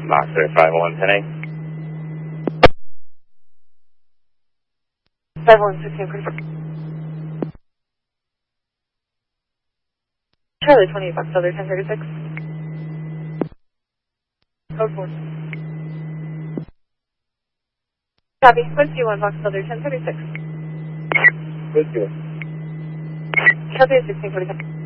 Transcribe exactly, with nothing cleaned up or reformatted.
Boxer five one ten eight. five one sixteen confirm. Charlie twenty-eight, Box Other ten thirty-six. Code four. Copy, Whiskey one, Box Other ten thirty-six. Whiskey one. Copy, sixteen forty-seven.